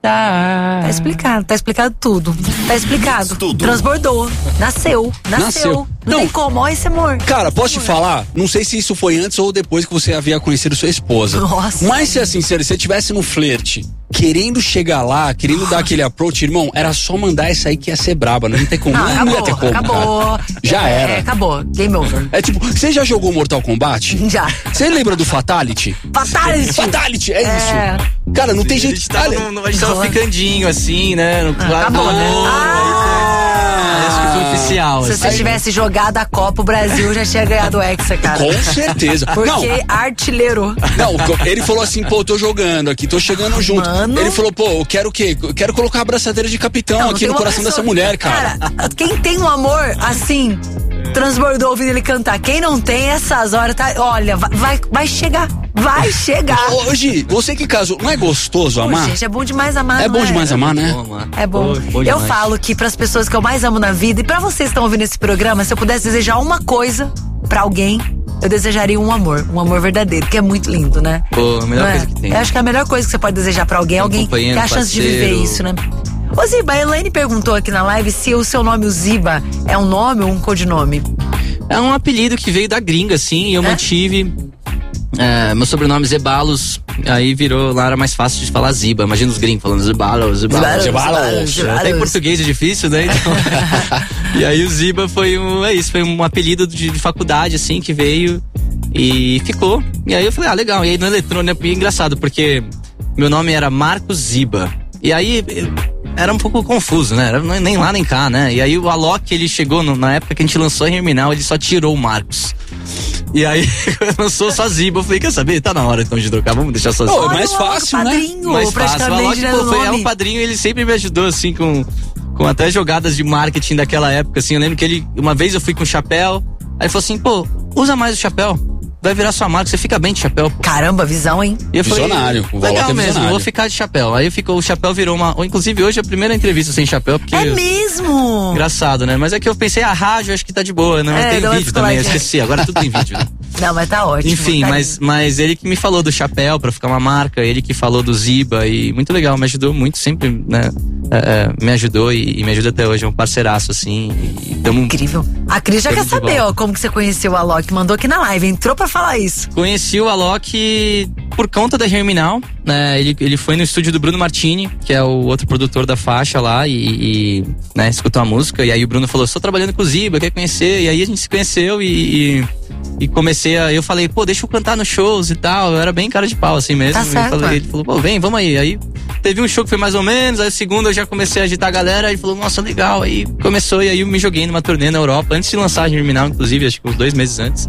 acreditar. Tá explicado tudo. Tá explicado. Tudo. Transbordou. Nasceu. Não tem como, olha esse amor. Cara, posso te falar? Não sei se isso foi antes ou depois que você havia conhecido sua esposa. Nossa. Mas se assim, se você estivesse no flerte, querendo chegar lá, querendo dar aquele approach, irmão, era só mandar essa aí que ia ser braba, não ia ter como. Não ia ter como. Acabou. Cara. Já era. Acabou. Game over. É tipo, você já jogou Mortal Kombat? Já. Você lembra do Fatality? Fatality, é isso. Cara, não tem jeito. A gente tava ficandinho assim, né? Acabou, né? Acho que foi oficial. Se você tivesse jogado a Copa, o Brasil já tinha ganhado o Hexa, cara. Com certeza. Porque artilheiro. Não, ele falou assim, pô, tô jogando aqui, tô chegando junto. Mano. Ele falou, pô, eu quero o quê? Eu quero colocar a abraçadeira de capitão aqui no coração dessa mulher, cara. Cara, quem tem um amor assim, transbordou ouvindo ele cantar. Quem não tem, essas horas, tá? Olha, vai chegar. Vai chegar. Hoje, você que casou, não é gostoso amar? Gente, é bom demais amar. É bom demais amar, né? É bom. Eu falo que pras pessoas que eu mais amo na vida, e pra vocês que estão ouvindo esse programa, se eu pudesse desejar uma coisa pra alguém, eu desejaria um amor verdadeiro, que é muito lindo, né? Pô, a melhor coisa que tem. Eu acho que a melhor coisa que você pode desejar pra alguém é alguém que tem a chance de viver isso, né? Ô Ziba, a Elaine perguntou aqui na live se o seu nome, o Ziba, é um nome ou um codinome? É um apelido que veio da gringa, assim, e eu mantive. Meu sobrenome é Zeballos, aí virou, lá era mais fácil de falar Ziba. Imagina os gringos falando Zeballos. Até em português é difícil, né? Então, e aí o Ziba foi um apelido de faculdade, assim, que veio e ficou. E aí eu falei, legal. E aí no eletrônico, é engraçado, porque meu nome era Marcos Ziba. E aí era um pouco confuso, né? Era nem lá nem cá, né? E aí o Alok, ele chegou na época que a gente lançou a Herminal, ele só tirou o Marcos. E aí lançou só Ziba. Eu falei, quer saber? Tá na hora então de trocar, vamos deixar só Ziba. É mais fácil, padrinho, né? Mais fácil. O Alok foi um padrinho, ele sempre me ajudou, assim, com até jogadas de marketing daquela época, assim. Eu lembro que uma vez eu fui com chapéu, aí ele falou assim, pô, usa mais o chapéu. Vai virar sua marca, você fica bem de chapéu. Pô. Caramba, visão, hein? E eu visionário. Falei, legal mesmo, eu vou ficar de chapéu. Aí o chapéu virou inclusive hoje é a primeira entrevista sem chapéu, porque... É mesmo? Engraçado, né? Mas é que eu pensei, a rádio acho que tá de boa, né? Tem vídeo também, eu esqueci, agora tudo tem vídeo, né? Não, mas tá ótimo. Enfim, tá mas ele que me falou do chapéu pra ficar uma marca, ele que falou do Ziba, e muito legal, me ajudou muito, sempre, né? Me ajudou e me ajuda até hoje, é um parceiraço, assim. Incrível. A Cris já quer saber, como que você conheceu o Alok, mandou aqui na live, entrou pra falar isso. Conheci o Alok por conta da Herminal, né? Ele foi no estúdio do Bruno Martini, que é o outro produtor da faixa lá, e né, escutou a música, e aí o Bruno falou, estou trabalhando com o Ziba, quer conhecer? E aí a gente se conheceu e eu falei, pô, deixa eu cantar nos shows e tal, eu era bem cara de pau assim mesmo. Tá certo, ele falou, pô, vamos aí teve um show que foi mais ou menos, aí o segundo eu já comecei a agitar a galera, ele falou, nossa, legal, aí começou, e aí eu me joguei numa turnê na Europa, antes de lançar a Germinal, inclusive, acho que uns 2 meses antes,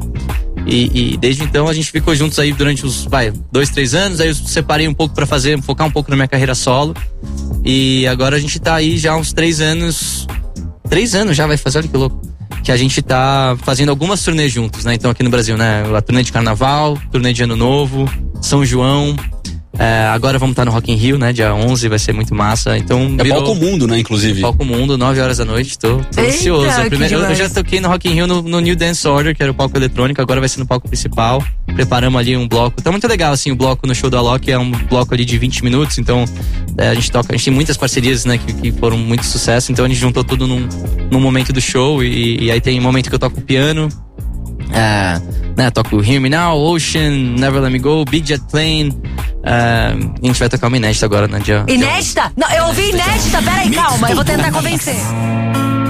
e desde então a gente ficou juntos aí durante uns, 2, 3 anos, aí eu separei um pouco pra focar um pouco na minha carreira solo, e agora a gente tá aí já uns 3 anos já vai fazer, olha que louco, que a gente tá fazendo algumas turnês juntos, né? Então aqui no Brasil, né? A turnê de Carnaval, turnê de Ano Novo, São João. Agora vamos estar no Rock in Rio, né? Dia 11, vai ser muito massa. Então, Palco Mundo, né? Inclusive. Palco Mundo, 9 horas da noite. Tô ansioso. Eu já toquei no Rock in Rio no New Dance Order, que era o palco eletrônico. Agora vai ser no palco principal. Preparamos ali um bloco. Tá muito legal, assim, o bloco no show do Alok. É um bloco ali de 20 minutos. Então, a gente tem muitas parcerias, né? Que foram muito sucesso. Então, a gente juntou tudo num momento do show. E aí tem um momento que eu toco piano. Né, toco Hear Me Now, Ocean, Never Let Me Go, Big Jet Plane. A gente vai tocar uma inédita agora, né? Inédita? Não, eu ouvi inédita, peraí, calma, eu vou tentar convencer.